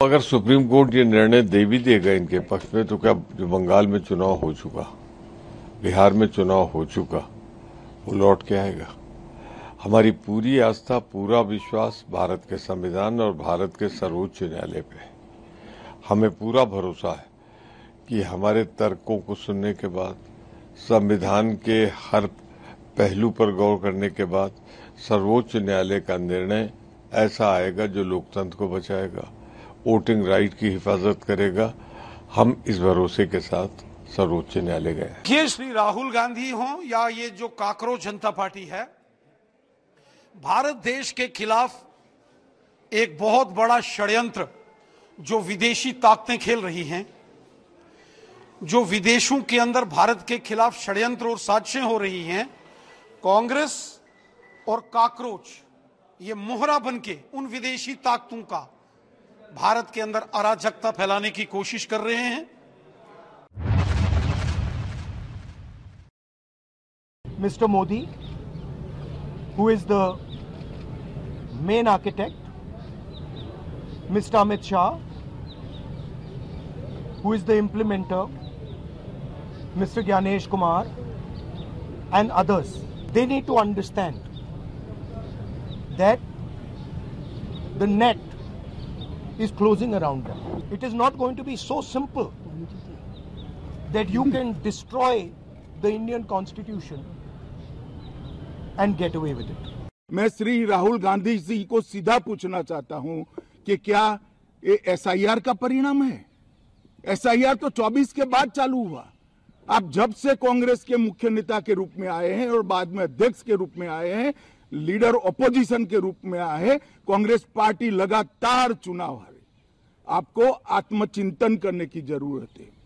अगर supreme court ये निर्णय दे भी देगा इनके पक्ष में, तो क्या जो बंगाल में चुनाव हो चुका, बिहार में चुनाव हो चुका, वो लौट के आएगा? हमारी पूरी आस्था, पूरा विश्वास भारत के संविधान और भारत के सर्वोच्च न्यायालय पे है। हमें पूरा भरोसा है कि हमारे तर्कों को सुनने के बाद, संविधान के हर पहलू पर गौर करने के बाद सर्वोच्च न्यायालय का निर्णय ऐसा आएगा जो लोकतंत्र को बचाएगा, वोटिंग राइट की हिफाजत करेगा। हम इस भरोसे के साथ सर्वोच्च न्यायालय गए। ये श्री राहुल गांधी हो या ये जो काकरोच जनता पार्टी है, भारत देश के खिलाफ एक बहुत बड़ा षड्यंत्र जो विदेशी ताकतें खेल रही हैं, जो विदेशों के अंदर भारत के खिलाफ षड्यंत्र और साजिशें हो रही हैं, कांग्रेस और काकरोच ये मोहरा बनके उन विदेशी ताकतों का भारत के अंदर अराजकता फैलाने की कोशिश कर रहे हैं। Mr. Modi, who is the main architect, Mr. Amit Shah, who is the implementer, Mr. Gyanesh Kumar, and others, they need to understand that the net is closing around them. It is not going to be so simple that you can destroy the Indian Constitution and get away with it. मैं श्री राहुल गांधी जी को सीधा पूछना चाहता हूं कि क्या ये SIR का परिणाम है? एसआईआर तो 24 के बाद चालू हुआ। आप जब से कांग्रेस के मुख्य नेता के रूप में आए हैं और बाद में अध्यक्ष के रूप में आए हैं, लीडर ऑपोजिशन के रूप में आए हैं, कांग्रेस पार्टी लगातार चुनाव हारे। आपको आत्मचिंतन करने की जरूरत है।